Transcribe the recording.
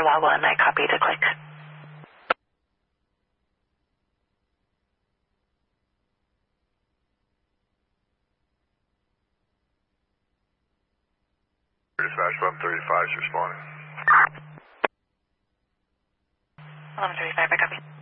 log 1, I copy to click. Dispatch 1135 is responding. 1135, I copy.